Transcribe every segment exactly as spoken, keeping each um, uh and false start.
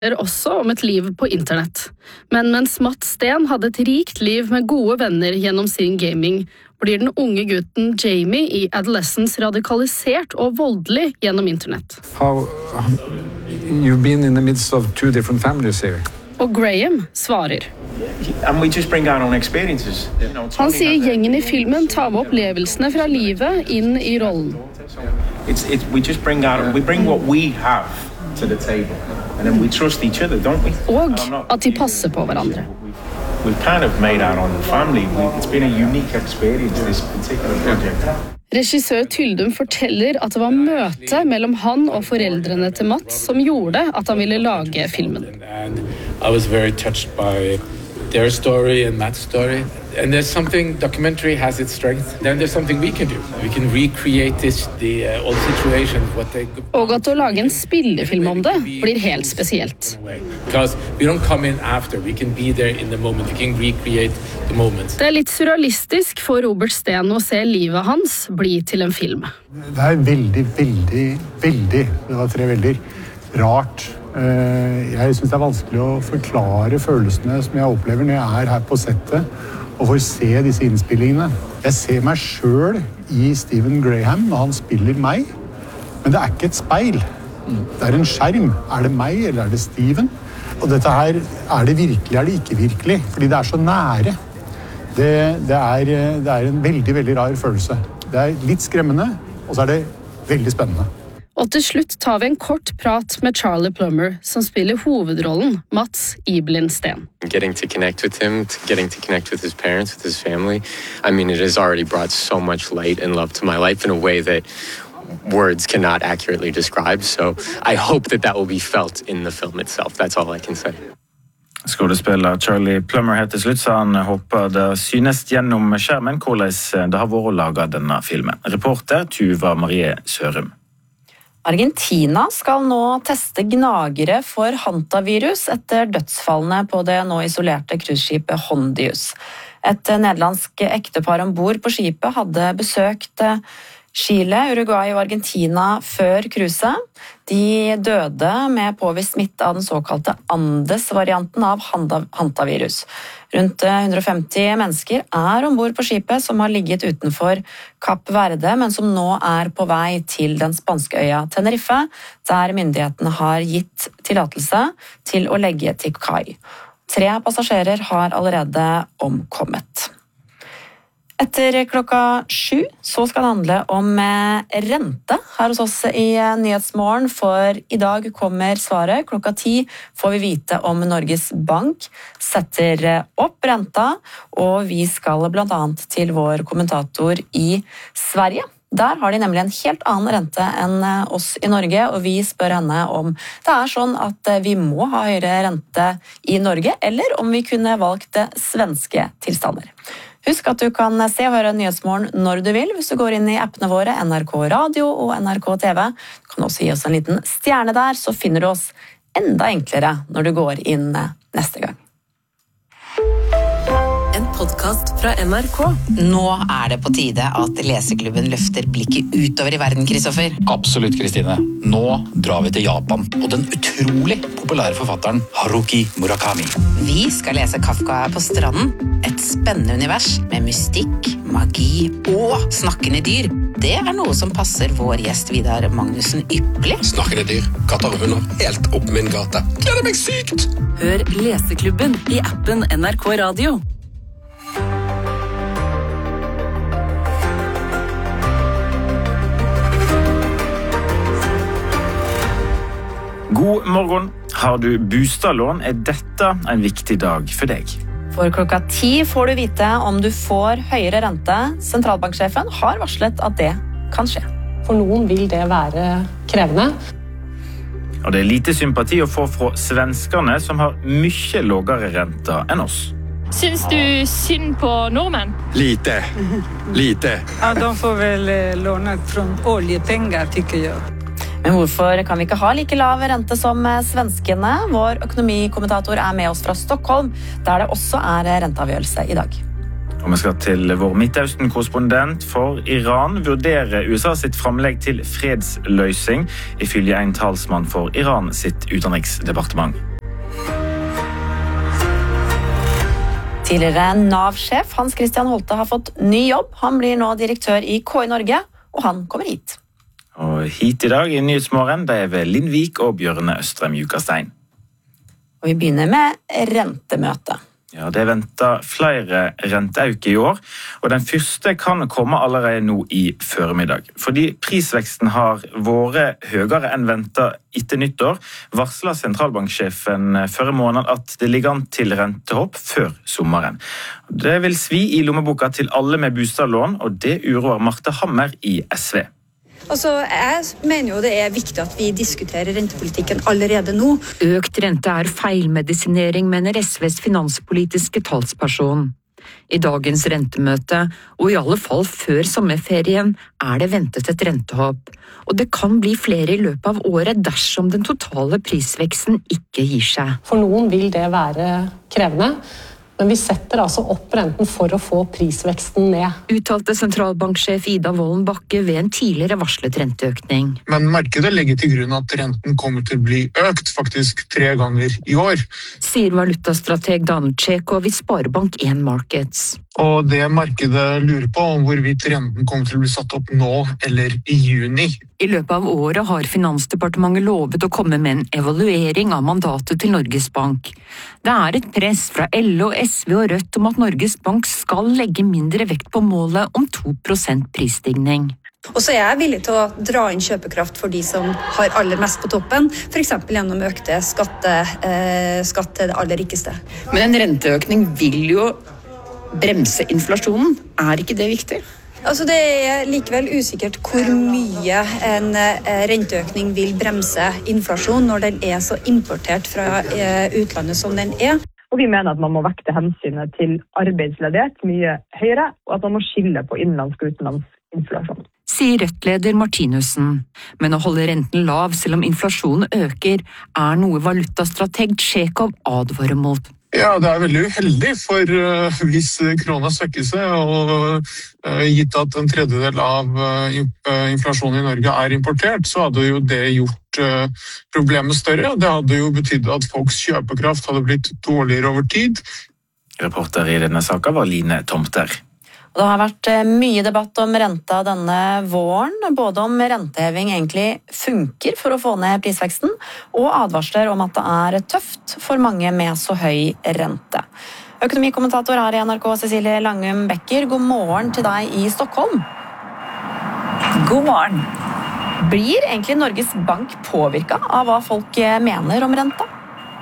også om et liv på internett. Men mens Mats Steen hadde et rikt liv med gode venner gjennom sin gaming, blir den unge gutten Jamie i adolescence radikalisert og voldelig gjennom internett. How, you've been in the midst of two different families here. Og Graham svarer. And we just bring our own experiences. You know, Han sier gjengen i filmen tar med opplevelsene fra livet inn i rollen. It's, it's, we just bring our, we bring what we have to the table. And then we trust each other, don't we? Og at de passer på hverandre. We've kind of made our own family. It's been a unique experience, this particular project. Regissør Tyldum forteller at det var møte mellom han og foreldrene til Mats som gjorde at han ville lage filmen. And I was very touched by their story and Matt's story. And there's something, documentary has its strength. Then there's something we can do. We can recreate this, the uh, old situation, what they... Og at å lage en spillefilm om det blir helt spesielt. Because we don't come in after, we can be there in the moment, we can recreate the moment. Det er litt surrealistisk for Robert Steen å se livet hans bli til en film. Det er veldig, veldig, veldig, det var tre veldig, rart. Jeg synes det er vanskelig å forklare følelsene som jeg opplever når jeg er her på settet og får se disse innspillingene. Jeg ser meg selv i Stephen Graham når han spiller meg, men det er ikke et speil. Det er en skjerm. Er det meg, eller er det Stephen? Og dette her, er det virkelig, er det ikke virkelig? Fordi det er så nære. Det, det, er, det er en veldig, veldig rar følelse. Det er litt skremmende, og så er det veldig spennende. Og til slutt tar vi en kort prat med Charlie Plummer, som spiller hovedrollen Mats Ibelin Steen. Getting to connect with him, getting to connect with his parents, with his family. I mean, it has already brought so much light and love to my life in a way that words cannot accurately describe. So I hope that that will be felt in the film itself. That's all I can say. Skådespiller Charlie Plummer helt til slutt, så han håper det synes gjennom skjermen hvordan det har vært å lage denne filmen. Reporter Tuva Marie Sørum. Argentina skal nå teste gnagere for hantavirus etter dødsfallene på det nå isolerte cruiseskipet Hondius. Et nederlandsk ektepar ombord på skipet hadde besøkt Chile, Uruguay og Argentina før cruiset. De døde med påvist smitte av den såkalte Andes-varianten av hantavirus. Rundt hundre og femti mennesker er ombord på skipet som har ligget utenfor Kapp Verde, men som nå er på vei til den spanske øya Tenerife, der myndighetene har gitt tillatelse til å legge til kai. Tre passasjerer har allerede omkommet. Etter klokka sju så skal det handle om rente her hos oss i Nyhetsmorgen, for i dag kommer svaret. Klokka ti får vi vite om Norges Bank setter opp renta, og vi skal blant annet til vår kommentator i Sverige. Der har de nemlig en helt annen rente enn oss i Norge, og vi spør henne om det er sånn at vi må ha høyere rente i Norge, eller om vi kunne valgt svenske tilstander. Husk at du kan se og høre Nyhetsmorgen når du vil, hvis du går inn i appene våre N R K Radio og N R K T V. Du kan også gi oss en liten stjerne der, så finner du oss enda enklere når du går inn neste gang. En podcast fra N R K. Nå er det på tide at Leseklubben løfter blikket utover i verden, Kristoffer. Absolutt, Kristine. Nå drar vi til Japan, og den utrolig populære forfatteren Haruki Murakami. Vi skal lese Kafka på stranden. Et spennende univers med mystikk, magi og snakkende dyr. Det er noe som passer vår gjest Vidar Magnussen ypperlig. Snakkende dyr, katter og hunder, helt opp min gate. Gleder meg sykt! Hør Leseklubben i appen N R K Radio. God morgen. Har du bostadlån, er dette en viktig dag for deg. For klokka ti får du vite om du får høyere rente. Sentralbanksjefen har varslet at det kan skje. For noen vil det være krevende. Og det er lite sympati å få fra svenskerne, som har mye lavere rente enn oss. Syns du synd på nordmenn? Lite. Lite. Ja, de får vel låna fra oljepenger, tycker jeg. Men hvorfor kan vi ikke ha like lav rente som svenskene? Vår økonomikommentator er med oss fra Stockholm, der det også er renteavgjørelse i dag. Og vi skal til vår Midtøsten-korrespondent, for Iran vurderer U S A sitt framlegg til fredsløsning, ifølge en talsmann for Iran sitt utenriksdepartement. Tidligere Nav-sjef Hans Christian Holte har fått ny jobb. Han blir nå direktør i K I Norge, og han kommer hit. Og hit i dag i Nyhetsmorgen, det er ved Linn Vik og Bjørne Østrem Jukastein. Og vi begynner med rentemøte. Ja, det venter flere renteauker i år, og den første kan komme allerede nå i føremiddag. Fordi prisveksten har vært høyere enn ventet etter nyttår, varsler sentralbanksjefen førre måned at det ligger an til rentehopp før sommeren. Det vil svi i lommeboka til alle med bostadlån, og det uroer Marte Hammer i S V. Altså, jeg mener jo det er viktig at vi diskuterer rentepolitikken allerede nå. Økt rente er feilmedisinering, mener S Vs finanspolitiske talsperson. I dagens rentemøte, og i alle fall før sommerferien, er det ventet et rentehopp. Og det kan bli flere i løpet av året dersom den totale prisveksten ikke gir seg. For noen vil det være krevende. Men vi setter altså opp renten for å få prisveksten ned. Uttalte sentralbanksjef Ida Wolden Bakke ved en tidligere varslet renteøkning. Men markedet legger til grunn at renten kommer til å bli økt faktisk tre ganger i år. Sier valutastrateg Daniel Tjekov i Sparebank en Markets. Og det markedet lurer på om hvorvidt renten kommer til å bli satt opp nå eller i juni. I løpet av året har Finansdepartementet lovet å komme med en evaluering av mandatet til Norges Bank. Det er et press fra L O, S V og Rødt om at Norges Bank skal legge mindre vekt på målet om to prosent prisstigning. Og så er jeg villig til å dra inn kjøpekraft for de som har aller mest på toppen, for eksempel gjennom økte skatte, eh, skatt til det aller rikeste. Men en renteøkning vil jo bremse inflasjonen. Er ikke det viktig? Altså det er likevel usikkert hvor mye en eh, renteøkning vil bremse inflasjon når den er så importert fra eh, utlandet som den er. Og vi mener at man må vekte hensynet til arbeidsledighet mye høyere, og at man må skille på innenlandsk og utenlandsk inflasjon. Sier Rødt-leder Martinussen. Men å holde renten lav selv om inflasjonen øker, er noe valutastrateg Tjekov advarer mot. Ja, det er veldig uheldig, for uh, hvis krona svekker seg, og uh, gitt at en tredjedel av uh, inflasjonen i Norge er importert, så hadde jo det gjort uh, problemet større. Det hadde jo betydd at folks kjøpekraft hadde blitt dårligere over tid. Reporter i denne saken var Line Tomter. Det har vært mye debatt om renta denne våren, både om renteheving egentlig funker for å få ned prisveksten, og advarsler om at det er tøft for mange med så høy rente. Økonomikommentator her i N R K, Cecilie Langum Becker, god morgen til deg i Stockholm. God morgen. Blir egentlig Norges Bank påvirket av hva folk mener om renta?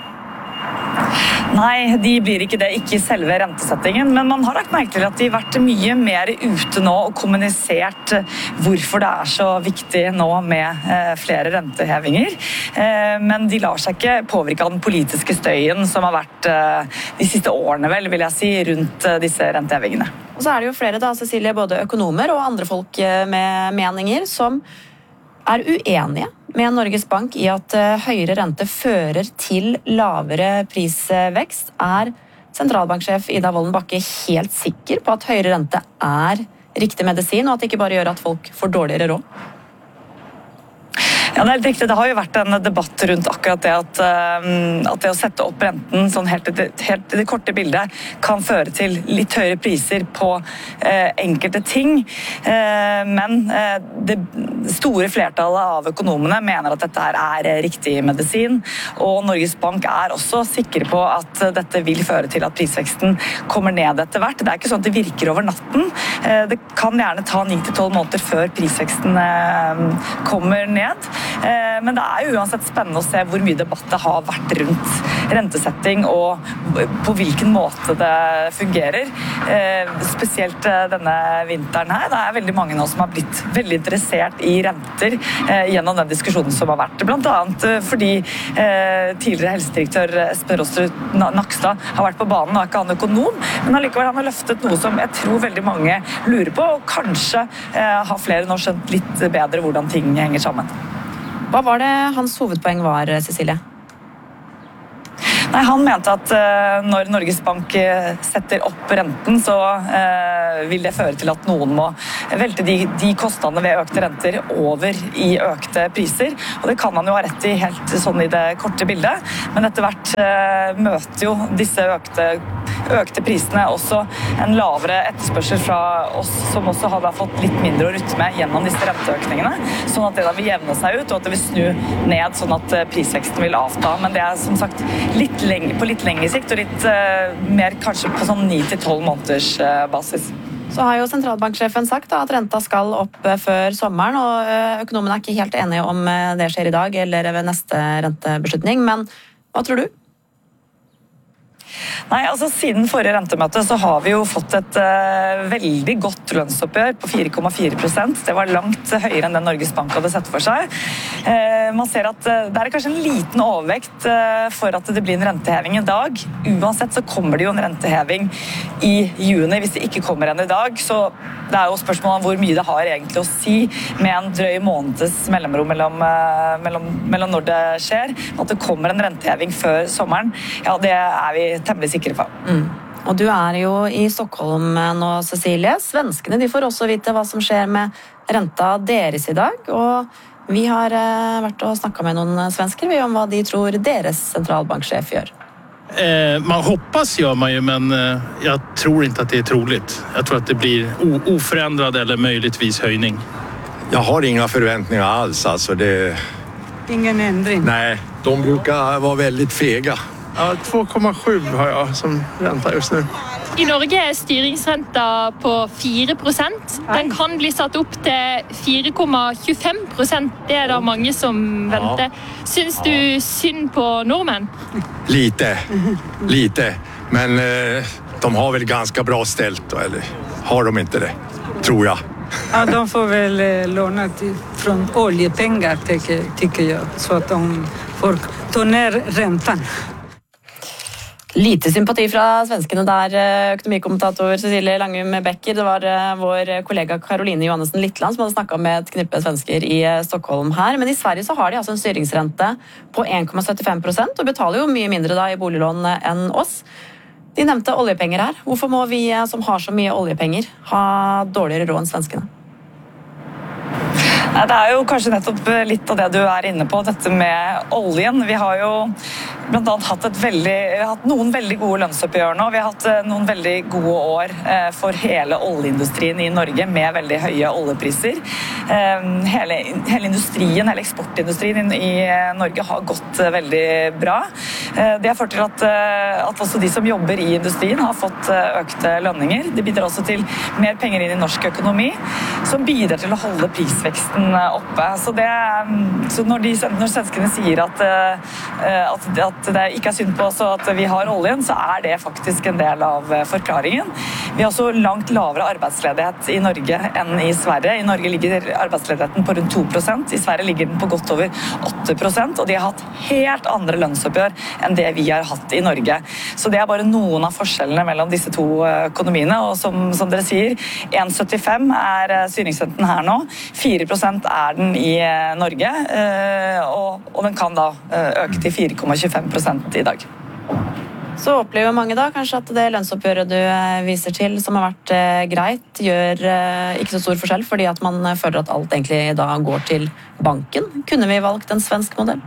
Nei, de blir ikke det, ikke selve rentesettingen, men man har lagt merke til at de har vært mye mer ute nå og kommunisert hvorfor det er så viktig nå med eh, flere rentehevinger. Eh, men de lar seg ikke påvirke av den politiske støyen som har vært eh, de siste årene, vel, vil jeg si, rundt eh, disse rentehevingene. Og så er det jo flere da, Cecilie, både økonomer og andre folk med meninger som er uenige med Norges Bank i at høyere rente fører til lavere prisvekst. Er sentralbanksjef Ida Wolden Bakke helt sikker på at høyere rente er riktig medisin, og at det ikke bare gjør at folk får dårligere råd? Ja, det er helt riktig. Det har jo vært en debatt rundt akkurat det at, at det å sette opp renten sånn helt i det, helt i det korte bildet kan føre til litt høyere priser på eh, enkelte ting. Eh, men eh, det store flertallet av økonomene mener at dette her er riktig medisin, og Norges Bank er også sikre på at dette vil føre til at prisveksten kommer ned etter hvert. Det er ikke sånn at det virker over natten. Eh, det kan gjerne ta ni til tolv måneder før prisveksten eh, kommer ned. Men det er jo uansett spennende å se hvor mye debatt det har vært rundt rentesetting og på hvilken måte det fungerer. Spesielt denne vinteren her. Det er veldig mange nå som har blitt veldig interessert i renter gjennom den diskusjonen som har vært. Blant annet fordi tidligere helsedirektør Espen Rostrud Nakstad har vært på banen, og er ikke han økonom, men allikevel han har løftet noe som jeg tror veldig mange lurer på, og kanskje har flere nå skjønt litt bedre hvordan ting henger sammen. Hva var det hans hovedpoeng var, Cecilie? Nei, Han mente at uh, når Norges Bank uh, setter opp renten, så uh, vil det føre til at noen må velte de, de kostnadene ved økte renter over i økte priser. Og det kan man jo ha rett i helt sånn i det korte bildet, men etter hvert uh, møter jo disse økte, økte prisene også en lavere etterspørsel fra oss som også hadde fått litt mindre å rutte med gjennom disse renteøkningene, sånn at det da vil jevne seg ut og at det vil snu ned sånn at prisveksten vil avta. Men det er som sagt litt lenge, på litt lengre sikt og litt uh, mer kanskje på sånn ni til tolv måneders uh, basis. Så har jo sentralbanksjefen sagt da, at renta skal opp før sommeren, og økonomene er ikke helt enige om det skjer i dag eller ved neste rentebeslutning, men hva tror du? Nei, altså Siden forrige rentemøte så har vi jo fått et uh, veldig godt lønnsoppgjør på fire komma fire prosent. Det var langt høyere enn det Norges Bank hadde sett for seg. Uh, man ser at uh, det er kanskje en liten overvekt uh, for at det blir en renteheving i dag. Uansett så kommer det jo en renteheving i juni hvis det ikke kommer en i dag. Så det er jo spørsmålet om hvor mye det har egentlig å si med en drøy måneds mellomrom mellom, uh, mellom, mellom når det skjer. At det kommer en renteheving før sommeren, ja det er vi temmelig sikre på. Mm. Og du er jo i Stockholm nå, Cecilie. Svenskene de får også vite hva som skjer med renta deres i dag, og vi har eh, vært og snakket med noen svensker om hva de tror deres sentralbanksjef gjør. Eh, man hoppas gör man ju, men eh, jag tror inte att det är troligt. Jag tror att det blir o- oförändrad eller möjligtvis höjning. Jag har inga förväntningar alls. Alltså det... Ingen ändring? Nej, de brukar vara väldigt fega. Ja, två komma sju har jag som ränta just nu. I Norge er styringsrenta på fire prosent. Den kan bli satt opp til fire komma tjuefem prosent. Det er det mange som venter. Syns du synd på nordmenn? Lite, lite. Men eh, de har väl ganska bra ställt, eller har de inte det, tror jag. Ja, de får väl eh, låna till, från oljepengar, tycker, tycker jag, så att de får ta ner räntan. Lite sympati fra svenskene der, økonomikommentator Cecilie Langum Becker. Det var vår kollega Caroline Johannessen Littland som hadde snakket med et knippe svensker i Stockholm her. Men i Sverige så har de altså en styringsrente på en komma syttifem prosent og betaler jo mye mindre da i boliglån enn oss. De nevnte oljepenger her. Hvorfor må vi som har så mye oljepenger ha dårligere råd enn svenskene? Det er jo kanskje nettopp litt av det du er inne på, dette med oljen. Vi har jo blant annet hatt, et veldig, vi har hatt noen veldig gode lønnsoppgjør nå. Vi har hatt noen veldig gode år for hele oljeindustrien i Norge med veldig høye oljepriser. Hele, hele industrien, hele eksportindustrien i Norge har gått veldig bra. Det har ført til at, at også de som jobber i industrien har fått økte lønninger. Det bidrar også til mer penger inn i norsk økonomi, som bidrar til å holde prisveksten oppe. Så, det, så når, de, når svenskene sier at, at, at det ikke er synd på oss at vi har oljen, så er det faktisk en del av forklaringen. Vi har også langt lavere arbeidsledighet i Norge enn i Sverige. I Norge ligger arbeidsledigheten på rundt to prosent, i Sverige ligger den på godt over åtte prosent, og de har hatt helt andre lønnsoppgjør enn det vi har hatt i Norge. Så det er bare noen av forskjellene mellom disse to økonomiene, og som, som dere sier, en komma syttifem er styringsrenten her nå, fire prosent er den i Norge, og, og den kan da øke til fire komma tjuefem prosent i dag. Så opplever mange da kanskje at det lønnsoppgjøret du viser til, som har vært eh, greit, gjør eh, ikke så stor forskjell, fordi at man føler at alt egentlig da går til banken. Kunne vi valgt en svensk modell?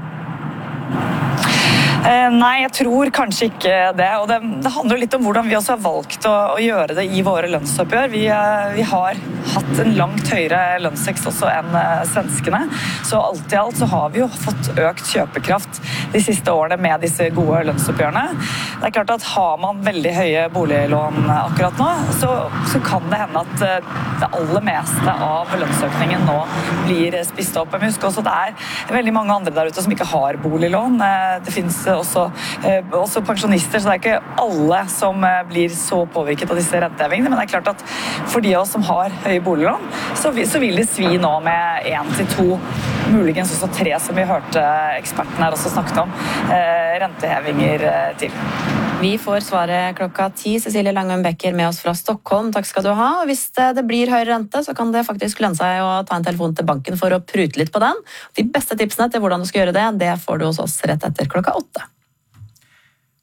Nei, jeg tror kanskje ikke det, og det, det handler litt om hvordan vi også har valgt å, å gjøre det i våre lønnsoppgjør. Vi, vi har hatt en langt høyere lønnsvekst også enn svenskene, så alt i alt så har vi jo fått økt kjøpekraft de siste årene med disse gode lønnsoppgjørene. Det er klart at har man veldig høye boliglån akkurat nå, så, så kan det hende at det aller meste av lønnsøkningen nå blir spist opp. Men husk også at det er veldig mange andre der ute som ikke har boliglån. Det finnes Også, eh, også pensjonister, så det er ikke alle som eh, blir så påvirket av disse rentehevingene, men det er klart at for de av oss som har høye boliglån, så, så vil det svi nå med en til to, muligens også tre, som vi hørte eksperten her også snakket om, eh, rentehevinger eh, til. Vi får svaret klokka ti. Cecilie Langum Becker med oss fra Stockholm. Takk skal du ha. Og hvis det blir høyere rente, så kan det faktisk lønne seg å ta en telefon til banken for å prute litt på den. De beste tipsene til hvordan du skal gjøre det, det får du hos oss rett etter klokka åtte.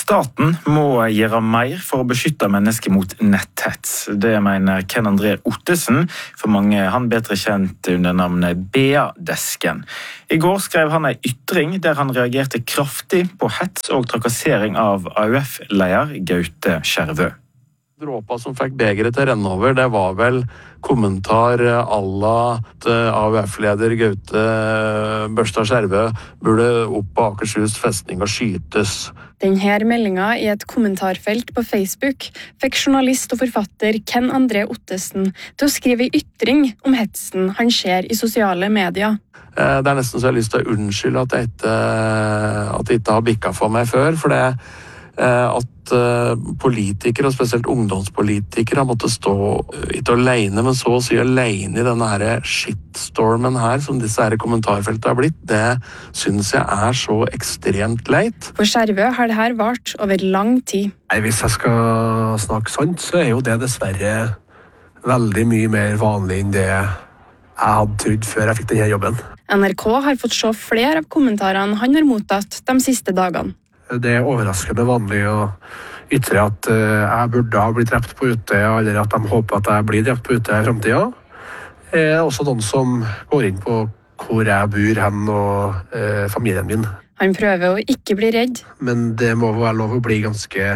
Staten må gjøre mer for å beskytte mennesker mot netthets. Det mener Ken André Ottesen, for mange han bedre kjent under navnet B A-desken. I går skrev han en ytring der han reagerte kraftig på hets og trakassering av A U F-leder Gaute Skjervø. Dråpa som fikk begeret til å renne over, det var vel kommentar à la A U F-leder Gaute Børstad Skjervø burde opp på Akershus festning og skytes. Denne meldingen i et kommentarfelt på Facebook fikk journalist og forfatter Ken André Ottesen til å skrive en ytring om hetsen han ser i sosiale medier. Det er nesten så jeg har lyst til å unnskylde at jeg ikke, at jeg ikke har bikket for meg før, for det at politikere, og spesielt ungdomspolitikere, har måttet stå ikke alene, men så å si alene i denne her shitstormen her, som disse her kommentarfeltene har blitt, det synes jeg er så ekstremt leit. For Skjervø har det her vart over lang tid. Nei, hvis jeg skal snakke sant, så er jo det dessverre veldig mye mer vanlig enn det jeg hadde trodd før jeg fikk denne jobben. N R K har fått se flere av kommentarene han har mottatt de siste dagene. Det er overraskende vanlig å ytre at jeg burde ha blitt drept på Utøya, eller at de håper at jeg blir drept på Utøya i fremtiden. Det er også noen som går inn på hvor jeg bor hen og eh, familien min. Han prøver å ikke bli redd. Men det må være lov å bli ganske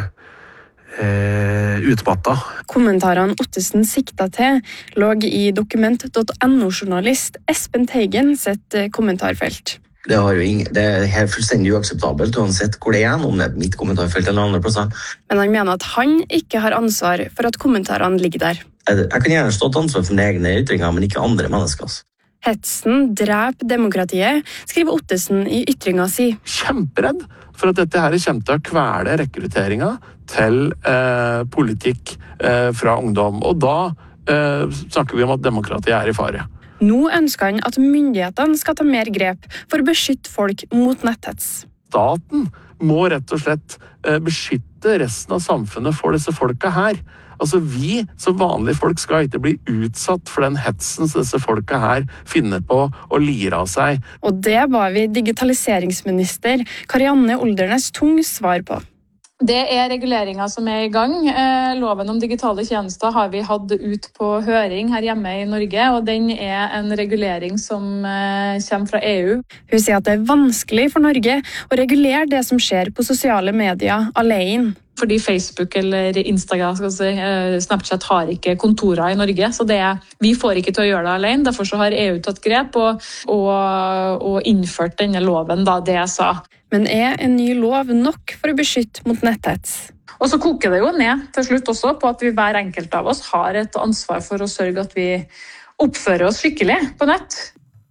eh, utmattet. Kommentarene Ottesen sikta til lå i dokument punktum no-journalist Espen Teigen sitt kommentarfelt. Det, har jo ingen, det er helt fullstendig uakseptabelt uansett hvor det er, om det er mitt kommentarfelt eller andre plasser. Men han mener at han ikke har ansvar for at kommentarene ligger der. Jeg, jeg kan gjerne stå til ansvar for mine egne ytringer, men ikke andre menneskers. Hetsen dreper demokratiet, skriver Ottesen i ytringa si. Kjemperedd for at dette her kommer til å kvele rekrutteringen til eh, politikk eh, fra ungdom. Og da eh, snakker vi om at demokratiet er i fare. Nå ønsker han at myndighetene skal ta mer grep for å beskytte folk mot netthets. Staten må rett og slett beskytte resten av samfunnet for disse folka her. Altså vi som vanlige folk skal ikke bli utsatt for den hetsen som disse folka her finner på og lir av seg. Og det var vi digitaliseringsminister Karianne Oldernes Tung svar på. Det er reguleringer som er i gang. Loven om digitale tjenester har vi hatt ut på høring her hjemme i Norge, og den er en regulering som kommer fra E U. Hun sier at det er vanskelig for Norge å regulere det som skjer på sosiale medier alene. Fordi Facebook eller Instagram, skal si, Snapchat har ikke kontorer i Norge, så det er, vi får ikke til å gjøre det alene. Derfor så har E U tatt grep og, og, og innført denne loven, da, det jeg sa. Men er en ny lov nok for å beskytte mot netthets? Og så koker det jo ned til slutt også på at vi hver enkelt av oss har et ansvar for å sørge at vi oppfører oss skikkelig på nett.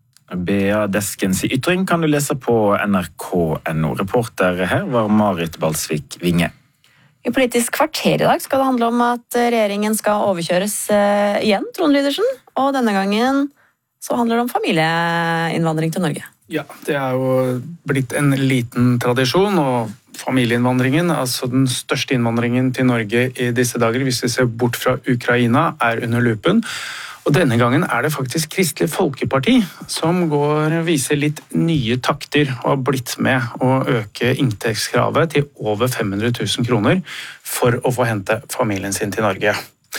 B A-deskens ytring kan du lese på N R K punktum no. Reporter her var Marit Balsvik Vinge. I Politisk kvarter i dag skal det handle om at regjeringen skal overkjøres uh, igjen, Trond Lydersen. Og denne gangen så handler det om familieinnvandring til Norge. Ja, det er jo blitt en liten tradisjon, og familieinnvandringen, altså den største innvandringen til Norge i disse dager, hvis vi ser bort fra Ukraina, er under lupen. Og denne gangen er det faktisk Kristelig Folkeparti som går viser litt nye takter og har blitt med å øke inntektskravet til over fem hundre tusen kroner for å få hente familien sin til Norge.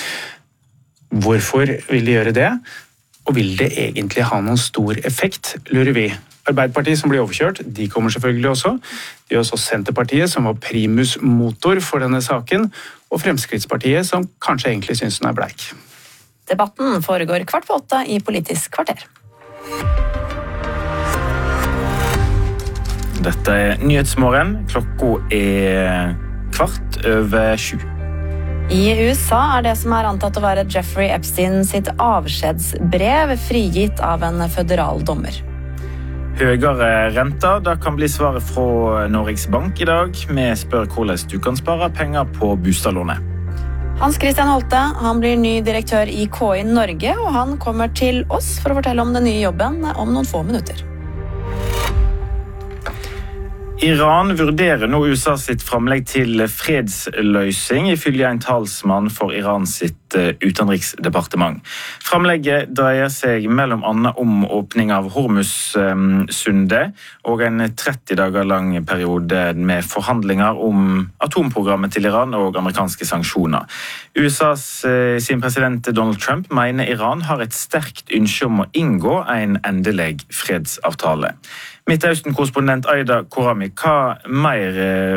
Hvorfor vil de gjøre det? Og vil det egentlig ha noen stor effekt, lurer vi. Arbeiderpartiet som blir overkjørt, de kommer selvfølgelig også. Det er også Senterpartiet som var primus motor for denne saken, og Fremskrittspartiet som kanskje egentlig synes den er bleik. Debatten foregår kvart på åtte i Politisk kvarter. Dette er Nyhetsmorgen. Klokka er kvart over sju. I U S A er det som er antatt å være Jeffrey Epstein sitt avskjedsbrev frigitt av en føderal dommer. Høyere renter, da kan bli svaret fra Norges Bank i dag. Vi spør hvordan du kan spare penger på bostadlånet. Hans Christian Holte, han blir ny direktør i K I Norge, og han kommer til oss for å fortelle om den nye jobben om noen få minutter. Iran vurderer nå U S A sitt framlegg til fredsløsning, ifølge en talsmann for Iran sitt utenriksdepartement. Framlegget dreier seg mellom annet om åpning av Hormuz-sundet og en tretti dager lang periode med forhandlinger om atomprogrammet til Iran og amerikanske sanksjoner. U S A's sin president Donald Trump mener Iran har et sterkt ønske om å inngå en endelig fredsavtale. Midtøsten-korrespondent Aida Korami, hva mer